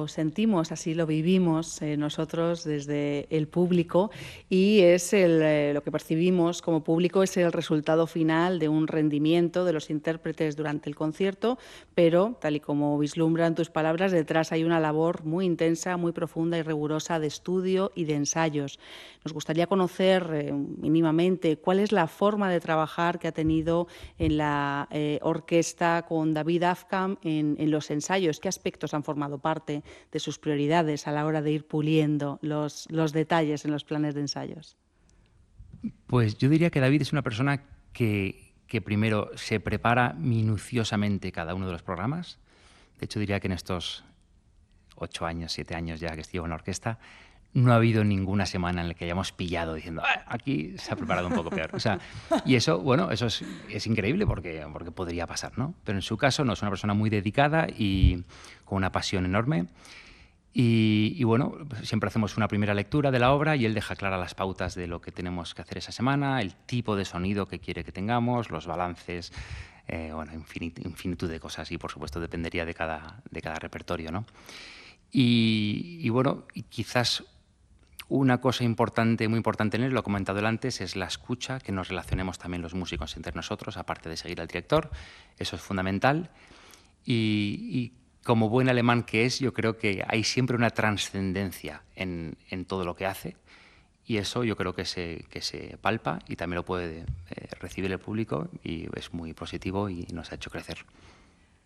lo sentimos, así lo vivimos nosotros desde el público y es lo que percibimos como público es el resultado final de un rendimiento de los intérpretes durante el concierto, pero tal y como vislumbran tus palabras, detrás hay una labor muy intensa, muy profunda y rigurosa de estudio y de ensayos. Nos gustaría conocer mínimamente cuál es la forma de trabajar que ha tenido en la orquesta con David Afkam en los ensayos, qué aspectos han formado parte de sus prioridades a la hora de ir puliendo los detalles en los planes de ensayos. Pues yo diría que David es una persona que primero se prepara minuciosamente cada uno de los programas. De hecho, diría que en estos 8 años, 7 años ya que estoy en la orquesta, no ha habido ninguna semana en la que hayamos pillado diciendo, aquí se ha preparado un poco peor. O sea, y eso, bueno, eso es increíble porque podría pasar, ¿no? Pero en su caso no, es una persona muy dedicada y con una pasión enorme. Y bueno, siempre hacemos una primera lectura de la obra y él deja claras las pautas de lo que tenemos que hacer esa semana, el tipo de sonido que quiere que tengamos, los balances, bueno, infinitud de cosas y por supuesto dependería de cada repertorio, ¿no? Y bueno, y quizás una cosa importante, muy importante en él, lo he comentado él antes, es la escucha, que nos relacionemos también los músicos entre nosotros, aparte de seguir al director, eso es fundamental. Y como buen alemán que es, yo creo que hay siempre una trascendencia en todo lo que hace y eso yo creo que se palpa y también lo puede recibir el público y es muy positivo y nos ha hecho crecer.